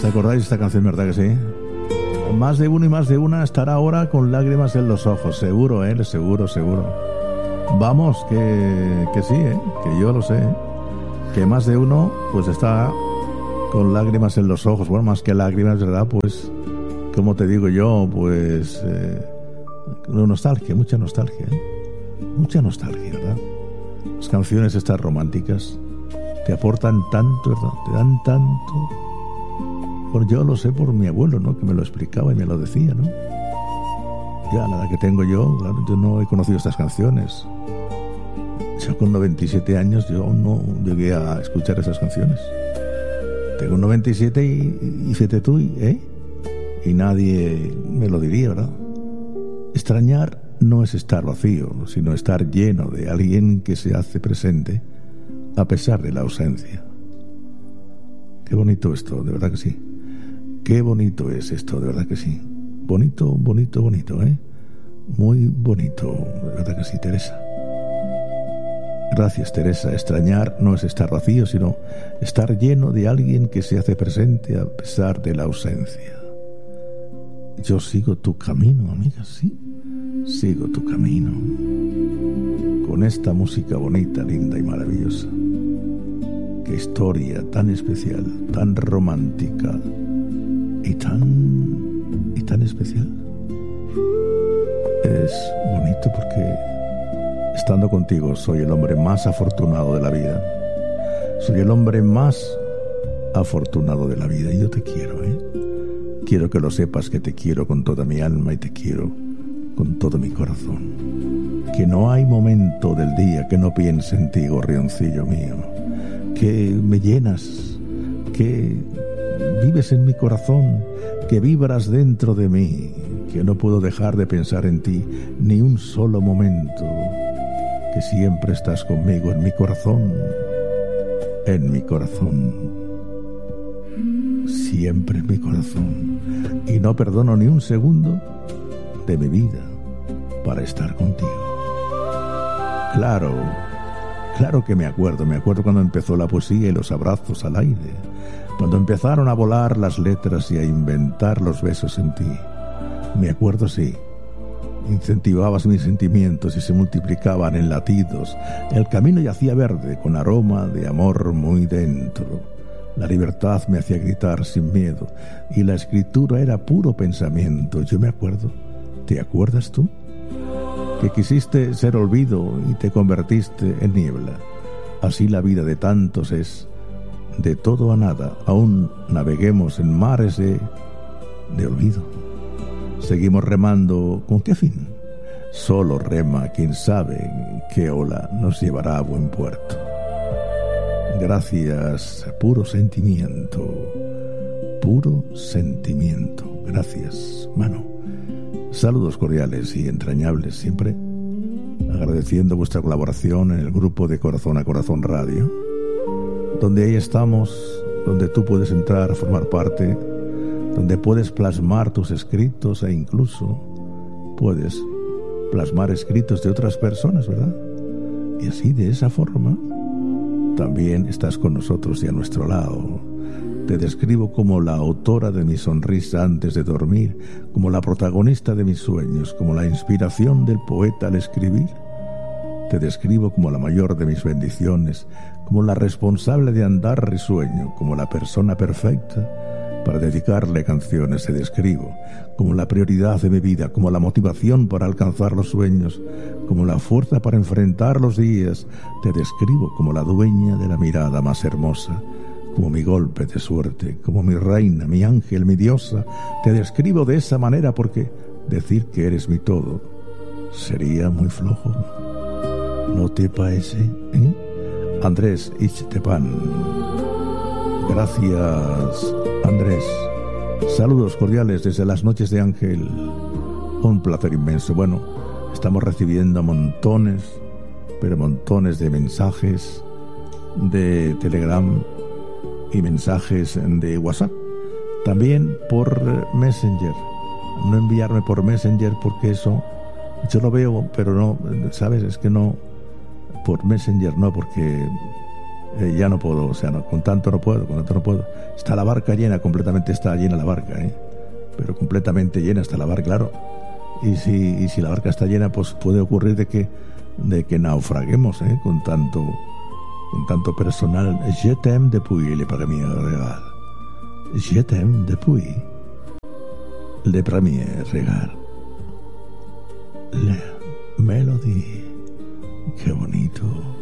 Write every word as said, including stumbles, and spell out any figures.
¿Os acordáis de esta canción, verdad que sí? Más de uno y más de una estará ahora con lágrimas en los ojos. Seguro, ¿eh? Seguro, seguro. Vamos, que, que sí, ¿eh? Que yo lo sé, ¿eh? Que más de uno pues está con lágrimas en los ojos. Bueno, más que lágrimas, ¿verdad? Pues, como te digo yo, pues... Eh, nostalgia, mucha nostalgia, ¿eh? Mucha nostalgia, ¿verdad? Las canciones estas románticas te aportan tanto, ¿verdad? Te dan tanto. Bueno, yo lo sé por mi abuelo, ¿no? Que me lo explicaba y me lo decía, ¿no? Ya, la edad que tengo yo, claro, yo no he conocido estas canciones. Ya con noventa y siete años yo no llegué a escuchar esas canciones. Tengo noventa y siete y, y fíjate tú, ¿eh? Y nadie me lo diría, ¿verdad? Extrañar no es estar vacío, sino estar lleno de alguien que se hace presente a pesar de la ausencia. Qué bonito esto, de verdad que sí. Qué bonito es esto, de verdad que sí. Bonito, bonito, bonito, ¿eh? Muy bonito, de verdad que sí, Teresa. Gracias, Teresa. Extrañar no es estar vacío, sino estar lleno de alguien que se hace presente a pesar de la ausencia. Yo sigo tu camino, amiga, sí. Sigo tu camino. Con esta música bonita, linda y maravillosa. Qué historia tan especial, tan romántica y tan... y tan especial. Es bonito porque estando contigo soy el hombre más afortunado de la vida. Soy el hombre más afortunado de la vida y yo te quiero, ¿eh? Quiero que lo sepas, que te quiero con toda mi alma y te quiero con todo mi corazón. Que no hay momento del día que no piense en ti, gorrioncillo mío. Que me llenas, que vives en mi corazón, que vibras dentro de mí, que no puedo dejar de pensar en ti ni un solo momento, que siempre estás conmigo en mi corazón, en mi corazón, siempre en mi corazón, y no perdono ni un segundo de mi vida para estar contigo. Claro, claro que me acuerdo, me acuerdo cuando empezó la poesía y los abrazos al aire, cuando empezaron a volar las letras y a inventar los besos en ti. Me acuerdo, sí, incentivabas mis sentimientos y se multiplicaban en latidos. El camino yacía verde con aroma de amor muy dentro. La libertad me hacía gritar sin miedo y la escritura era puro pensamiento. Yo me acuerdo. ¿Te acuerdas tú? Que quisiste ser olvido y te convertiste en niebla. Así la vida de tantos es, de todo a nada. Aún naveguemos en mares de, de olvido. Seguimos remando, ¿con qué fin? Solo rema quien sabe qué ola nos llevará a buen puerto. Gracias, puro sentimiento, puro sentimiento. Gracias, mano. Saludos cordiales y entrañables siempre, agradeciendo vuestra colaboración en el grupo de Corazón a Corazón Radio, donde ahí estamos, donde tú puedes entrar a formar parte, donde puedes plasmar tus escritos e incluso puedes plasmar escritos de otras personas, ¿verdad? Y así, de esa forma, también estás con nosotros y a nuestro lado. Te describo como la autora de mi sonrisa antes de dormir, como la protagonista de mis sueños, como la inspiración del poeta al escribir. Te describo como la mayor de mis bendiciones, como la responsable de andar risueño, como la persona perfecta para dedicarle canciones. Te describo como la prioridad de mi vida, como la motivación para alcanzar los sueños, como la fuerza para enfrentar los días. Te describo como la dueña de la mirada más hermosa, como mi golpe de suerte, como mi reina, mi ángel, mi diosa. Te describo de esa manera porque decir que eres mi todo sería muy flojo. ¿No te parece? ¿Eh? Andrés Ixtepan. Gracias, Andrés. Saludos cordiales desde las noches de Ángel. Un placer inmenso. Bueno, estamos recibiendo montones, pero montones de mensajes de Telegram y mensajes de WhatsApp. También por Messenger. No enviarme por Messenger porque eso yo lo veo, pero no, ¿sabes? Es que no, por Messenger no, porque eh, ya no puedo, o sea, no, con tanto no puedo, con tanto no puedo. Está la barca llena, completamente está llena la barca, ¿eh? Pero completamente llena está la barca, claro. Y si, y si la barca está llena, pues puede ocurrir de que, de que naufraguemos, ¿eh? Con tanto, con tanto personal. Je t'aime depuis le premier regard. Je t'aime depuis le premier regard. La melodía. Qué bonito.